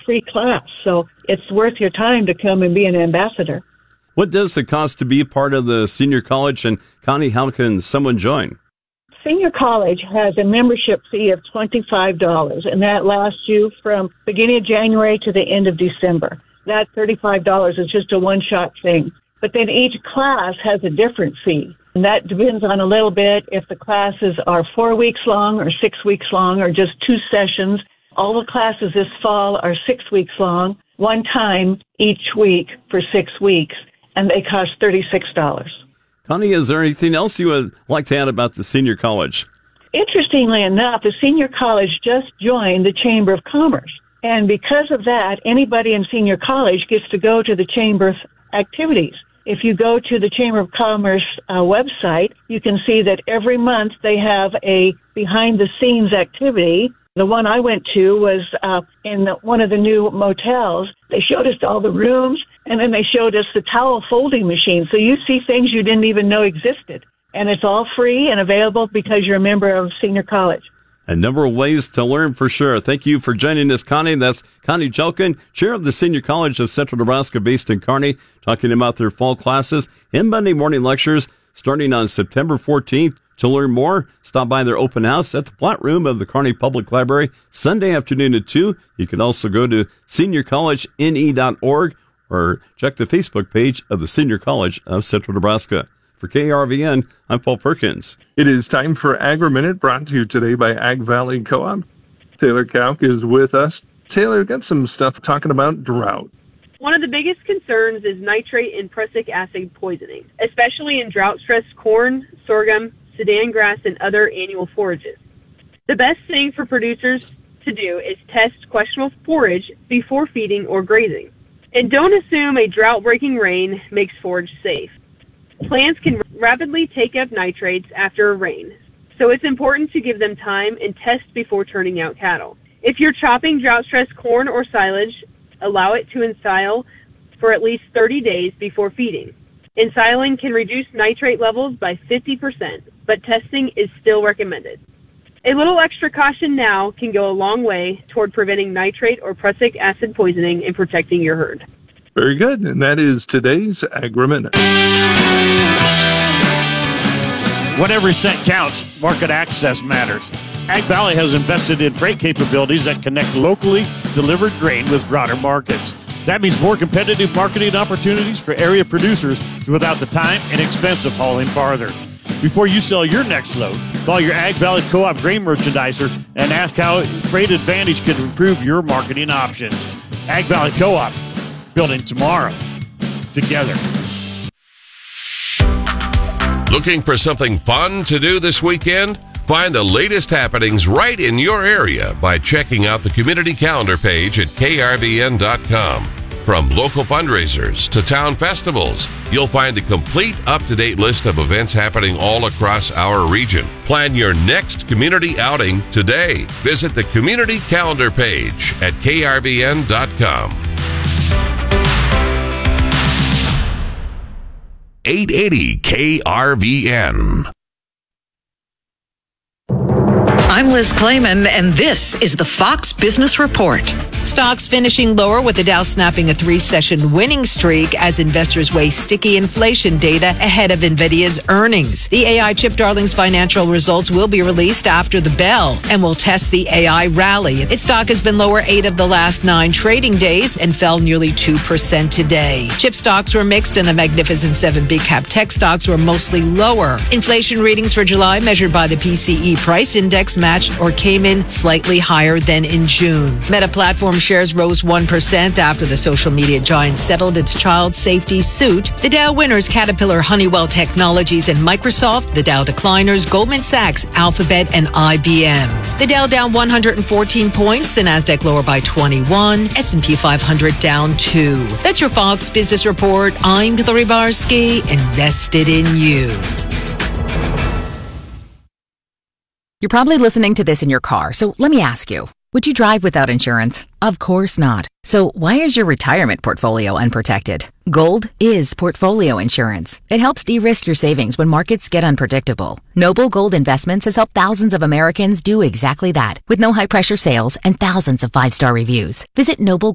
free class. So it's worth your time to come and be an ambassador. What does it cost to be a part of the senior college? And Connie, how can someone join? Senior college has a membership fee of $25, and that lasts you from beginning of January to the end of December. That $35 is just a one-shot thing. But then each class has a different fee, and that depends on a little bit if the classes are 4 weeks long or 6 weeks long or just 2 sessions. All the classes this fall are 6 weeks long, one time each week for 6 weeks, and they cost $36. Connie, is there anything else you would like to add about the senior college? Interestingly enough, the senior college just joined the Chamber of Commerce. And because of that, anybody in senior college gets to go to the Chamber's activities. If you go to the Chamber of Commerce website, you can see that every month they have a behind-the-scenes activity. The one I went to was in one of the new motels. They showed us all the rooms, and then they showed us the towel folding machine. So you see things you didn't even know existed. And it's all free and available because you're a member of senior college. A number of ways to learn for sure. Thank you for joining us, Connie. That's Connie Jelkin, chair of the Senior College of Central Nebraska based in Kearney, talking about their fall classes and Monday morning lectures starting on September 14th. To learn more, stop by their open house at the Plant Room of the Kearney Public Library Sunday afternoon at 2. You can also go to seniorcollegene.org or check the Facebook page of the Senior College of Central Nebraska. For KRVN, I'm Paul Perkins. It is time for Agri-Minute, brought to you today by Ag Valley Co-op. Taylor Kauk is with us. Taylor, got some stuff talking about drought. One of the biggest concerns is nitrate and prussic acid poisoning, especially in drought-stressed corn, sorghum, Sudan grass, and other annual forages. The best thing for producers to do is test questionable forage before feeding or grazing. And don't assume a drought-breaking rain makes forage safe. Plants can rapidly take up nitrates after a rain, so it's important to give them time and test before turning out cattle. If you're chopping drought-stressed corn or silage, allow it to ensile for at least 30 days before feeding. Ensiling can reduce nitrate levels by 50%, but testing is still recommended. A little extra caution now can go a long way toward preventing nitrate or prussic acid poisoning and protecting your herd. Very good, and that is today's Agri-Minute. When every cent counts, market access matters. Ag Valley has invested in freight capabilities that connect locally delivered grain with broader markets. That means more competitive marketing opportunities for area producers without the time and expense of hauling farther. Before you sell your next load, call your Ag Valley Co-op grain merchandiser and ask how Freight Advantage can improve your marketing options. Ag Valley Co-op, building tomorrow together. Looking for something fun to do this weekend? Find the latest happenings right in your area by checking out the community calendar page at krvn.com. From local fundraisers to town festivals, you'll find a complete up-to-date list of events happening all across our region. Plan your next community outing today. Visit the community calendar page at krvn.com. 880 KRVN. I'm Liz Clayman, and this is the Fox Business Report. Stocks finishing lower with the Dow snapping a 3-session winning streak as investors weigh sticky inflation data ahead of NVIDIA's earnings. The AI chip darling's financial results will be released after the bell and will test the AI rally. Its stock has been lower 8 of the last 9 trading days and fell nearly 2% today. Chip stocks were mixed and the Magnificent 7 big cap tech stocks were mostly lower. Inflation readings for July measured by the PCE price index matched or came in slightly higher than in June. Meta Platform shares rose 1% after the social media giant settled its child safety suit. The Dow winners Caterpillar, Honeywell Technologies, and Microsoft. The Dow decliners Goldman Sachs, Alphabet, and IBM. The Dow down 114 points. The Nasdaq lower by 21. S&P 500 down 2. That's your Fox Business Report. I'm Hillary Barsky, invested in you. You're probably listening to this in your car, so let me ask you, would you drive without insurance? Of course not. So why is your retirement portfolio unprotected? Gold is portfolio insurance. It helps de-risk your savings when markets get unpredictable. Noble Gold Investments has helped thousands of Americans do exactly that, with no high-pressure sales and thousands of 5-star reviews. Visit Noble